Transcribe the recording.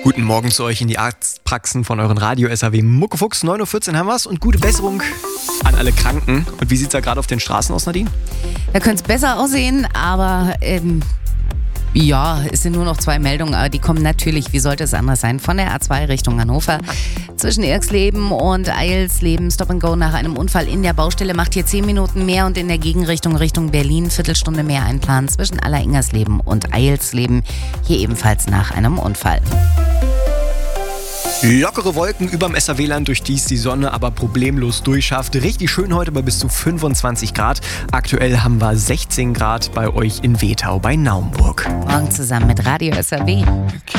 Guten Morgen zu euch in die Arztpraxen von euren Radio-SAW Muckefuchs. 9.14 Uhr haben wir's und gute Besserung an alle Kranken. Und wie sieht's da gerade auf den Straßen aus, Nadine? Da könnte es besser aussehen, aber es sind nur noch 2 Meldungen, aber die kommen natürlich, wie sollte es anders sein, von der A2 Richtung Hannover. Zwischen Irxleben und Eilsleben Stop and Go nach einem Unfall in der Baustelle macht hier 10 Minuten mehr und in der Gegenrichtung Richtung Berlin Viertelstunde mehr einplanen zwischen Alleringgersleben und Eilsleben, hier ebenfalls nach einem Unfall. Lockere Wolken überm SAW-Land, durch die es die Sonne aber problemlos durchschafft. Richtig schön heute bei bis zu 25 Grad. Aktuell haben wir 16 Grad bei euch in Wetau bei Naumburg. Morgen zusammen mit Radio SAW.